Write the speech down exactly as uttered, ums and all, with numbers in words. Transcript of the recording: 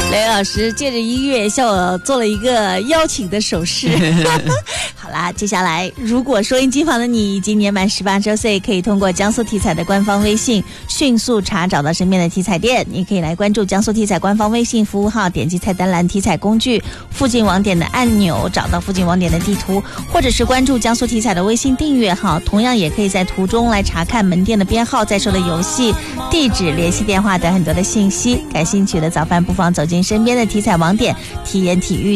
雷老师借着音乐向我做了一个邀请的手势。好啦，接下来如果收音机旁的你已经年满十八周岁，可以通过江苏体彩的官方微信迅速查找到身边的体彩店，你可以来关注江苏体彩官方微信服务号，点击菜单栏体彩工具附近网点的按钮，找到附近网点的地图，或者是关注江苏体彩的微信订阅号，同样也可以在途中来查看门店的编号、在售的游戏地址、联系电话等很多的信息。感兴趣的早饭不妨走进身边的体彩网点，体验体育